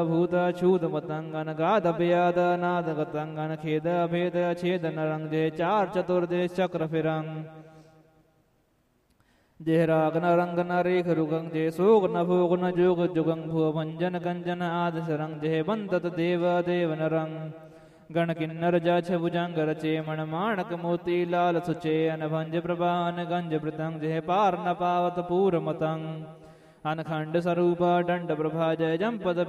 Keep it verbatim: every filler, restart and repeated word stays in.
भूत छूत मतंग अनगाध अभ्याद नाद गतंग अनखेद अभेद छेद नरंग जय चार चतुर्देश चक्र फिरंग जय राग न रंग न रेख रुगंग जय सोग न भोग न जोग जुगंग भुव भंजन गंजन आद सरंग जय बंदत देव देव नरंग गण किन्नर जछ भुजंग रचे मण माणक मोती लाल सुचे अनभंज प्रभान गंज प्रतंग जय पार न पावत पूर मतंग अनखंड स्वरूप दंड प्रभा जय जम पद